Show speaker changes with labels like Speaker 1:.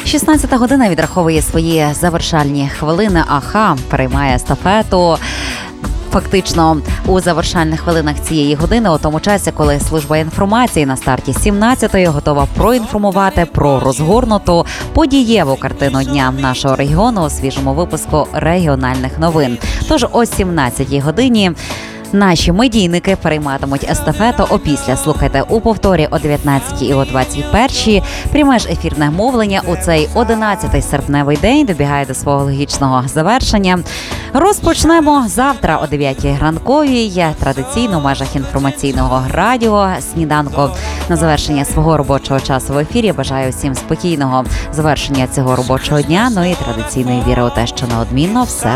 Speaker 1: 16 година відраховує свої завершальні хвилини. Аха переймає естафету. Фактично у завершальних хвилинах цієї години, у тому часі, коли служба інформації на старті 17-ї готова проінформувати про розгорнуту подієву картину дня нашого регіону у свіжому випуску регіональних новин. Тож о 17-й годині наші медійники перейматимуть естафету. Опісля слухайте у повторі о 19-й і о 21-й. Пряме ж ефірне мовлення у цей 11-й серпневий день добігає до свого логічного завершення. Розпочнемо завтра о 9-й ранковій, традиційно в межах інформаційного радіо сніданку. На завершення свого робочого часу в ефірі бажаю всім спокійного завершення цього робочого дня, ну і традиційної віри у те, що неодмінно все